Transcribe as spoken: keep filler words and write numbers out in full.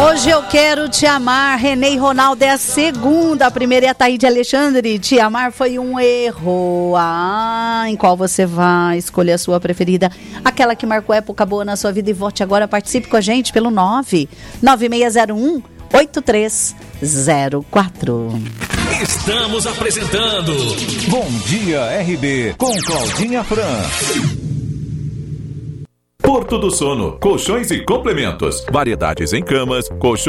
Hoje eu quero te amar, Renê e Ronaldo é a segunda, a primeira é a Thaíde Alexandre. Te amar foi um erro. Ah, em qual você vai escolher a sua preferida? Aquela que marcou época boa na sua vida, e vote agora, participe com a gente pelo nove nove seis zero um oito três zero quatro. Estamos apresentando Bom Dia R B com Claudinha Fran. Porto do Sono, colchões e complementos, variedades em camas, colchões